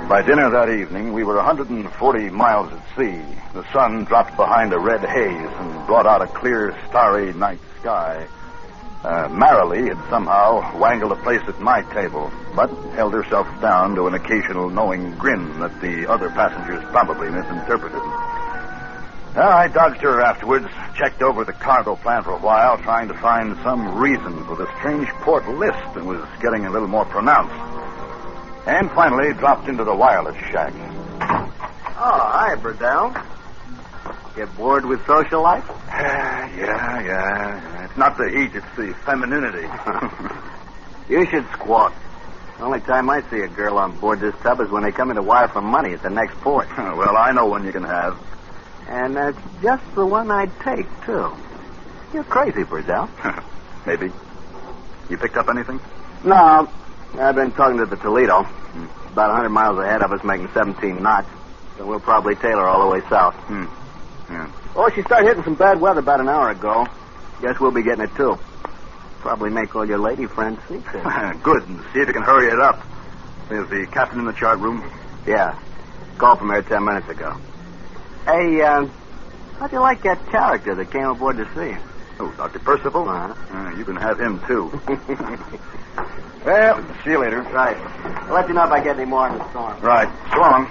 By dinner that evening, we were 140 miles at sea. The sun dropped behind a red haze and brought out a clear, starry night sky. Marilee had somehow wangled a place at my table, but held herself down to an occasional knowing grin that the other passengers probably misinterpreted. I dodged her afterwards, checked over the cargo plan for a while, trying to find some reason for the strange port list that was getting a little more pronounced. And finally dropped into the wireless shack. Oh, hi, Burdell. Get bored with social life? Yeah. It's not the heat, it's the femininity. You should squawk. The only time I see a girl on board this tub is when they come in to wire for money at the next port. Well, I know one you can have. And that's just the one I'd take, too. You're crazy, Burdell. Maybe. You picked up anything? No. I've been talking to the Toledo. About 100 miles ahead of us, making 17 knots. So we'll probably tail her all the way south. Yeah. Oh, she started hitting some bad weather about an hour ago. Guess we'll be getting it, too. Probably make all your lady friends seasick. Good, and see if you can hurry it up. Is the captain in the chart room? Yeah. Called from there 10 minutes ago. Hey, how'd you like that character that came aboard to see you? Oh, Dr. Percival? Uh-huh. You can have him, too. Well, see you later. Right. I'll let you know if I get any more in the storm. Right. So long.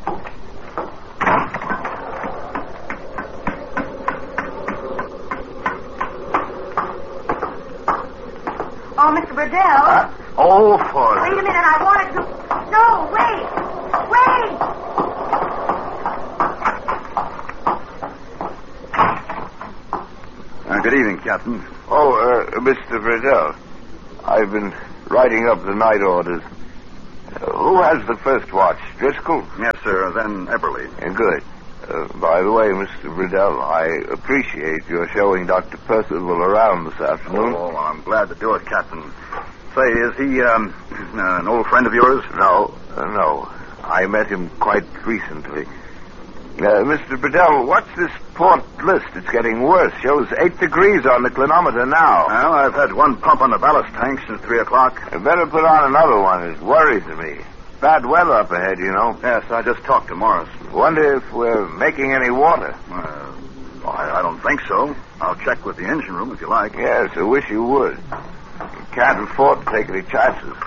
Oh, Mr. Burdell. Oh, for... Wait a minute, I wanted to... No, wait! Good evening, Captain. Oh, Mr. Burdell. I've been writing up the night orders. Who has the first watch? Driscoll? Yes, sir. Then Eberly. Good. By the way, Mr. Burdell, I appreciate your showing Dr. Percival around this afternoon. Oh, I'm glad to do it, Captain. Say, is he an old friend of yours? No. I met him quite recently. Mr. Burdell, what's this port list? It's getting worse. Shows 8 degrees on the clinometer now. Well, I've had one pump on the ballast tank since 3 o'clock. I better put on another one. It worries me. Bad weather up ahead, you know. Yes, I just talked to Morris. Wonder if we're making any water. I don't think so. I'll check with the engine room if you like. Yes, I wish you would. You can't afford to take any chances.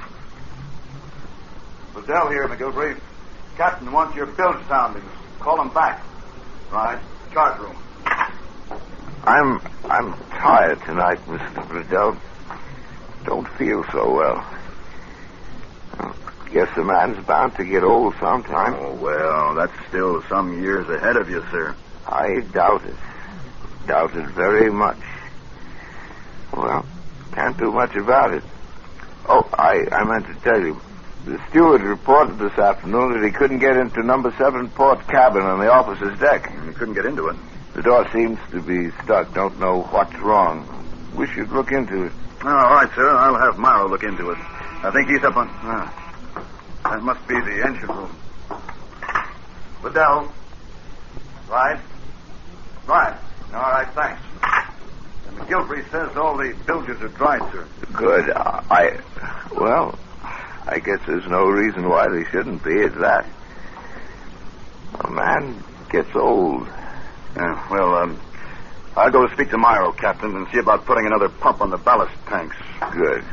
Burdell here, McGilvery. Captain wants your bilge soundings. Call him back. Right. Chart room. I'm tired tonight, Mr. Burdell. Don't feel so well. Guess a man's bound to get old sometime. Oh, well, that's still some years ahead of you, sir. I doubt it. Doubt it very much. Well, can't do much about it. Oh, I meant to tell you. The steward reported this afternoon that he couldn't get into number 7 port cabin on the officer's deck. He couldn't get into it. The door seems to be stuck. Don't know what's wrong. Wish you'd look into it. All right, sir. I'll have Morrow look into it. I think he's up on... that must be the engine room. Liddell. Right. All right, thanks. And McGilvery says all the bilges are dry, sir. Good. Well, I guess there's no reason why they shouldn't be, at that. A man gets old. Well, I'll go speak to Morrow, Captain, and see about putting another pump on the ballast tanks. Good.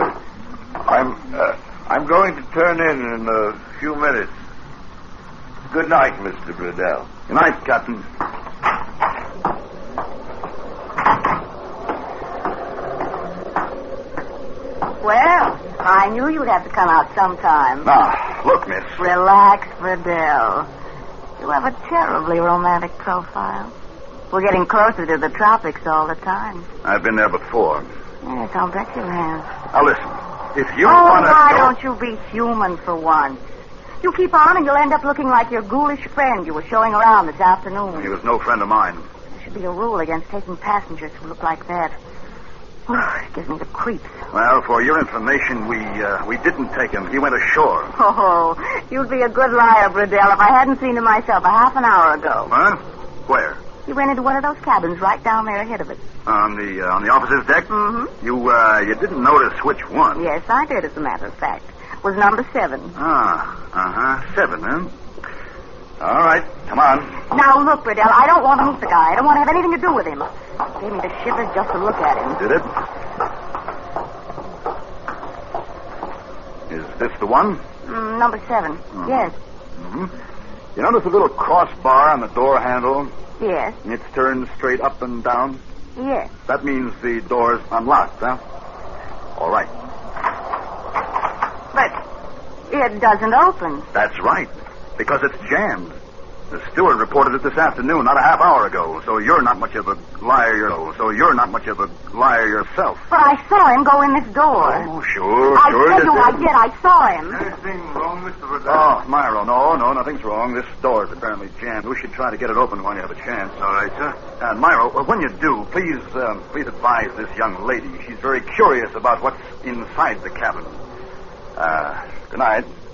I'm going to turn in a few minutes. Good night, Mr. Burdell. Good night, Captain. Well, I knew you'd have to come out sometime. Now, look, miss. Relax, Burdell. You have a terribly romantic profile. We're getting closer to the tropics all the time. I've been there before. Yes, I'll bet you have. Now, listen. If you want to why don't you be human for once? You keep on and you'll end up looking like your ghoulish friend you were showing around this afternoon. He was no friend of mine. There should be a rule against taking passengers who look like that. Oh, it gives me the creeps. Well, for your information, we didn't take him. He went ashore. Oh, you'd be a good liar, Burdell, if I hadn't seen him myself a half an hour ago. Huh? Where? He went into one of those cabins right down there ahead of us. On the officer's deck? Mm-hmm. You didn't notice which one? Yes, I did, as a matter of fact. was number 7. Uh-huh. 7, huh? All right, come on. Now, look, Riddell, I don't want to meet the guy. I don't want to have anything to do with him. Gave me the shivers just to look at him. Did it? Is this the one? Number 7. Yes. Mm-hmm. You notice the little crossbar on the door handle? Yes. It's turned straight up and down? Yes. That means the door's unlocked, huh? All right. But it doesn't open. That's right, because it's jammed. The steward reported it this afternoon, not a half hour ago, so you're not much of a liar yourself. But I saw him go in this door. Oh, sure. I tell you I did. I saw him. Anything wrong, Mr. Riddell? Oh, Myro, no, nothing's wrong. This door is apparently jammed. We should try to get it open when you have a chance. All right, sir. And Myro, when you do, please advise this young lady. She's very curious about what's inside the cabin. Good night.